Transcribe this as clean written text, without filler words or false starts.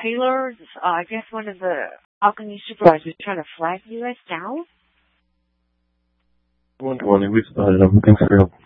Taylor, I guess one of the Alchemy supervisors trying to flag you guys down? 120, we spotted him. Thanks for your help.